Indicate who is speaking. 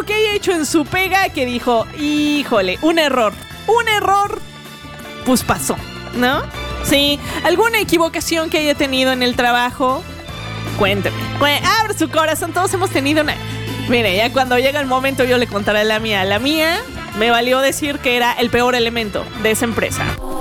Speaker 1: que haya hecho en su pega que dijo, híjole, un error, pues pasó, ¿no? Sí, alguna equivocación que haya tenido en el trabajo, cuénteme. Abre su corazón, todos hemos tenido una... Mire, ya cuando llega el momento yo le contaré la mía. La mía me valió decir que era el peor elemento de esa empresa.